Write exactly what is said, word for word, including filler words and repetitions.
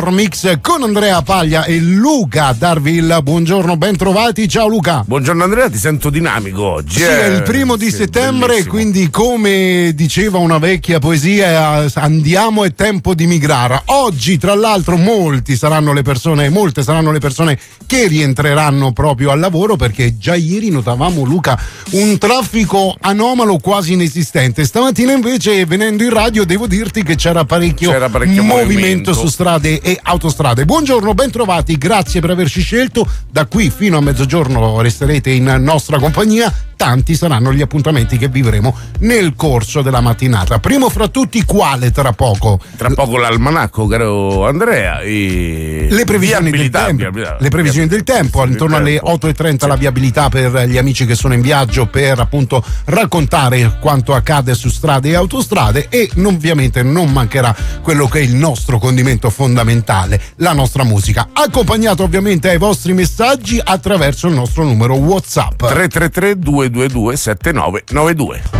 Electro Mix con Andrea Paglia e Luca Darville. Buongiorno, ben trovati. Ciao Luca. Buongiorno Andrea, ti sento dinamico oggi. Sì, eh? è il primo di sì, settembre, bellissimo. quindi come diceva una vecchia poesia, andiamo, è tempo di migrare. Oggi tra l'altro molti saranno le persone, molte saranno le persone che rientreranno proprio al lavoro, perché già ieri notavamo, Luca, un traffico anomalo quasi inesistente. Stamattina invece, venendo in radio, devo dirti che c'era parecchio, c'era parecchio movimento, movimento su strade e autostrade. Buongiorno, ben trovati, grazie per averci scelto. Da qui fino a mezzogiorno resterete in nostra compagnia. Tanti saranno gli appuntamenti che vivremo nel corso della mattinata. Primo fra tutti, quale tra poco? Tra poco l'almanacco, caro Andrea. E... Le previsioni del viabilità, tempo, viabilità, le previsioni del tempo, intorno alle otto e trenta sì. La viabilità per gli amici che sono in viaggio, per appunto raccontare quanto accade su strade e autostrade, e ovviamente non mancherà quello che è il nostro condimento fondamentale, la nostra musica, accompagnato ovviamente ai vostri messaggi attraverso il nostro numero WhatsApp tre tre tre due due due sette nove nove due.